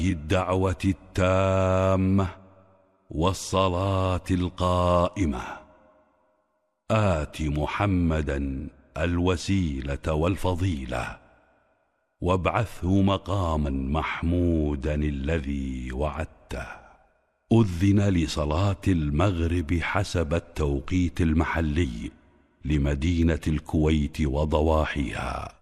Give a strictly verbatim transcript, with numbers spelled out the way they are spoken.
الدعوة التامة والصلاة القائمة آت محمدا الوسيلة والفضيلة وابعثه مقاما محمودا الذي وعدته. أذن لصلاة المغرب حسب التوقيت المحلي لمدينة الكويت وضواحيها.